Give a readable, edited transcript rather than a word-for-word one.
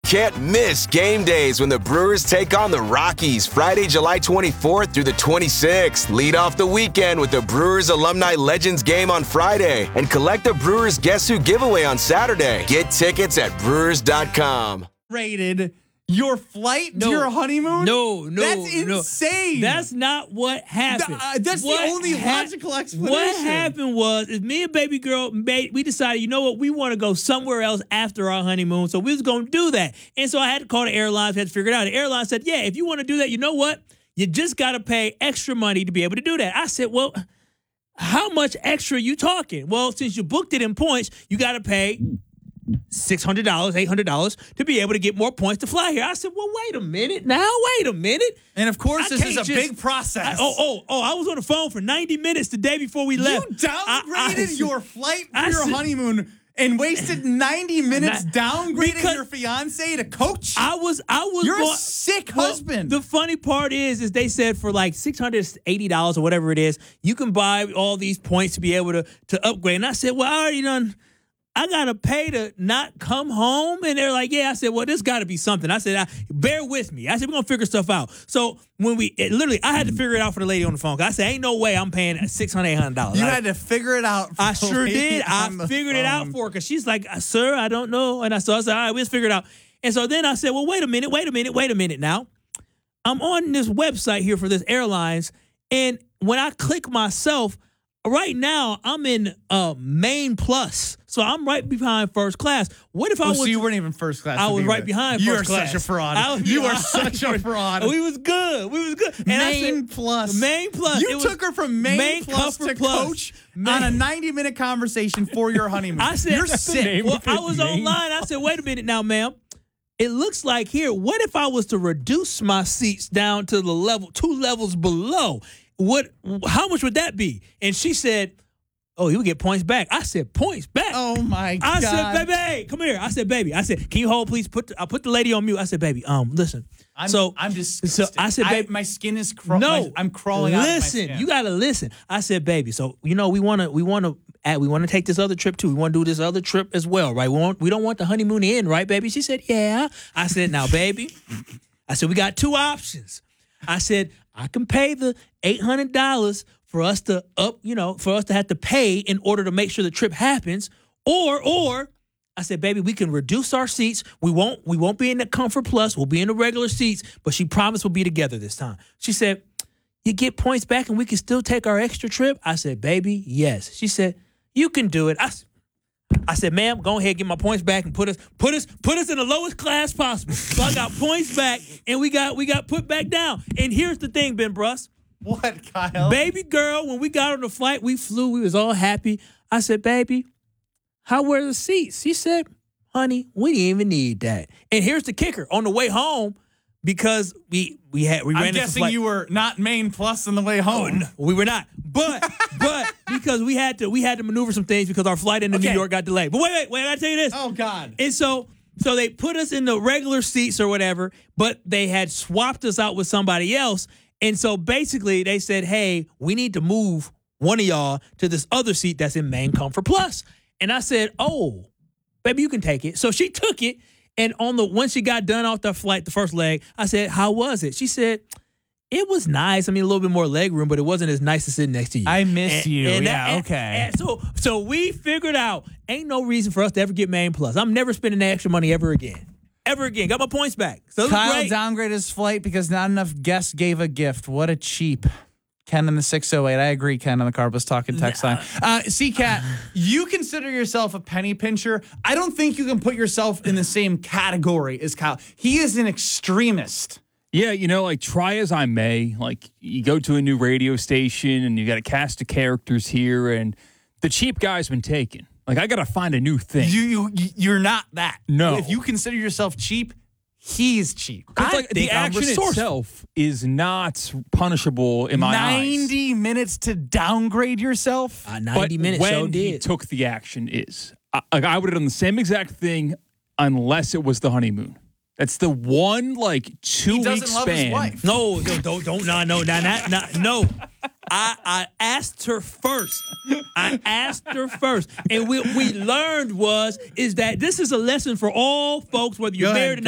Can't miss game days when the Brewers take on the Rockies Friday, July 24th through the 26th. Lead off the weekend with the Brewers Alumni Legends game on Friday and collect the Brewers Guess Who giveaway on Saturday. Get tickets at brewers.com. Rated your flight to your honeymoon? No. That's insane. That's not what happened. That's the only logical explanation. What happened was, me and baby girl, we decided, you know what, we want to go somewhere else after our honeymoon, so we was going to do that. And so I had to call the airlines, had to figure it out. The airline said, yeah, if you want to do that, you know what? You just got to pay extra money to be able to do that. I said, well, how much extra are you talking? Well, since you booked it in points, you got to pay $600, $800 to be able to get more points to fly here. I said, well, wait a minute. And of course, this is a big process. I was on the phone for 90 minutes the day before we left. You downgraded your flight for your honeymoon and wasted 90 minutes downgrading your fiance to coach? You're a sick husband. The funny part is they said for like $680 or whatever it is, you can buy all these points to be able to upgrade. And I said, well, I already done. I got to pay to not come home? And they're like, yeah. I said, well, there's got to be something. I said, bear with me. I said, we're going to figure stuff out. So when I had to figure it out for the lady on the phone. I said, ain't no way I'm paying $600, $800. You had to figure it out. I sure did. I figured it out for her because she's like, sir, I don't know. And I said, all right, we'll figure it out. And so then I said, well, wait a minute now. I'm on this website here for this airlines. And when I click myself, right now, I'm in Main Plus, so I'm right behind first class. What if I was? So you weren't even first class. I was right behind first class. You are such a fraud. You are such a fraud. We was good. And Main Plus. You took her from Main Plus to coach on a 90-minute conversation for your honeymoon. I said, you're sick. Well, I was online. I said, wait a minute now, ma'am. It looks like here, what if I was to reduce my seats down to the 2 levels below? How much would that be? And she said, oh, you would get points back. I said, points back? Oh, my God. I said, baby, come here. I said, baby. I said, can you hold, please? I'll put the lady on mute. I said, baby, listen. I'm disgusted. So I said, baby. My skin is crawling. No. I'm crawling out of my skin. Listen, you got to listen. I said, baby, so, we want to take this other trip, too. We want to do this other trip as well, right? We don't want the honeymoon to end, right, baby? She said, yeah. I said, now, baby, we got 2 options. I said, I can pay the $800 for us to have to pay in order to make sure the trip happens, or I said, baby, we can reduce our seats. We won't be in the Comfort Plus. We'll be in the regular seats, but she promised we'll be together this time. She said, you get points back and we can still take our extra trip? I said, baby, yes. She said, you can do it. I said, ma'am, go ahead, get my points back and put us in the lowest class possible. So I got points back and we got put back down. And here's the thing, Ben Bruss. What, Kyle? Baby girl, when we got on the flight, we flew. We was all happy. I said, baby, how were the seats? She said, honey, we didn't even need that. And here's the kicker. On the way home, because we ran I'm guessing you were not Main Plus on the way home. No, we were not. But because we had to maneuver some things because our flight into New York got delayed. But wait, I gotta tell you this. Oh God. And so they put us in the regular seats or whatever, but they had swapped us out with somebody else. And so basically they said, hey, we need to move one of y'all to this other seat that's in Main Comfort Plus. And I said, oh, baby, you can take it. So she took it. And once she got done off the flight, the first leg, I said, how was it? She said, it was nice. I mean, a little bit more leg room, but it wasn't as nice to sit next to you. I miss you. Okay. So we figured out, ain't no reason for us to ever get Main Plus. I'm never spending that extra money ever again. Got my points back. So Kyle downgraded his flight because not enough guests gave a gift. What a cheap. Ken in the 608. I agree, Ken on the Carbos Talking text line. C-Cat, you consider yourself a penny pincher. I don't think you can put yourself in the same category as Kyle. He is an extremist. Yeah, try as I may. You go to a new radio station and you got a cast of characters here and the cheap guy's been taken. I got to find a new thing. You're not that. No. If you consider yourself cheap, he's cheap. The action itself is not punishable in my eyes. 90 minutes to downgrade yourself? 90 minutes, when he took the action is. I would have done the same exact thing unless it was the honeymoon. That's the one 2-week span. He doesn't love his wife. No. I asked her first. And what we learned is that this is a lesson for all folks, whether you're married or not.